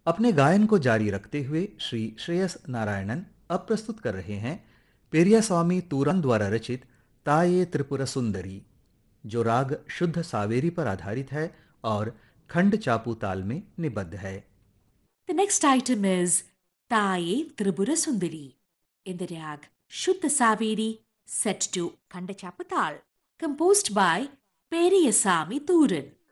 अपने गायन को जारी रखते हुए श्री श्रेयस नारायणन अब प्रस्तुत कर रहे हैं पेरियास्वामी तूरान द्वारा रचित ताये त्रिपुर सुंदरी, जो राग शुद्ध सावेरी पर आधारित है और खंड चापू ताल में निबद्ध है। The next item is Taye Tribura Sundari in the rag Shuddha Saveri set to Kandachapatal, composed by Periyasami Thuran.